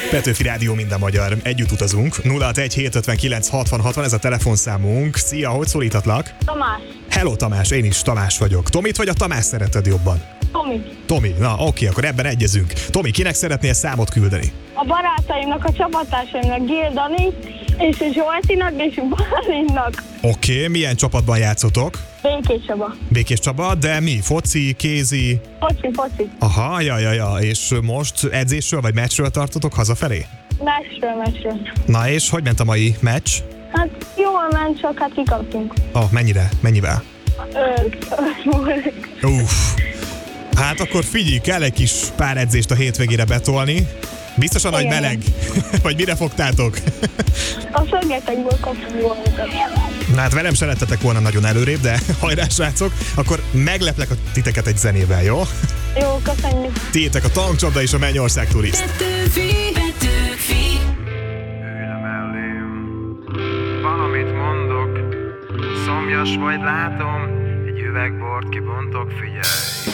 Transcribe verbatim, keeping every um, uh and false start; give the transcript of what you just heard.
Petőfi Rádió, minden magyar. Együtt utazunk. nulla hatvanegy hétszázötvenkilenc hatvan hatvan, ez a telefonszámunk. Szia, hogy szólítatlak? Tamás. Hello Tamás, én is Tamás vagyok. Tomit vagy a Tamás szereted jobban? Tomi. Tomi, na oké, akkor ebben egyezünk. Tomi, kinek szeretnél számot küldeni? A barátaimnak, a csapattársaimnak, Géldani, és Zsoltinak, és Bálinnak. Oké, milyen csapatban játszotok? Békés Csaba. Békés Csaba, de mi? Foci, kézi? Foci, foci. Aha, ja, ja, ja. És most edzésről vagy meccsről tartotok hazafelé? Meccsről, meccsről. Na és hogy ment a mai meccs? Hát jól ment, csak hát kikaptunk. Ó, oh, mennyire? Mennyivel? Öt. Uff. Hát akkor figyelj, kell egy kis pár edzést a hétvégére betolni. Biztosan nagy Igen. meleg? Vagy mire fogtátok? A szögetekből kaptunk volna. Na hát velem se lettetek volna nagyon előrébb, de hajrá srácok, akkor megleplek a titeket egy zenével, jó? Jó, köszönjük. Tiétek a Tankcsapda és a Mennyország Turiszt. Petőfi, Petőfi. Ülj le mellém, valamit mondok, szomjas vagy látom, egy üveg bort kibontok, figyelj.